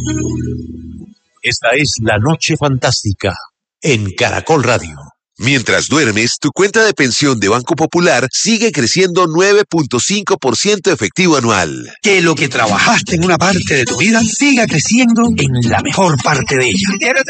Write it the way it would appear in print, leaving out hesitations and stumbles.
Esta es La Noche Fantástica en Caracol Radio. Mientras duermes, tu cuenta de pensión de Banco Popular sigue creciendo 9.5% efectivo anual. Que lo que trabajaste en una parte de tu vida siga creciendo en la mejor parte de ella.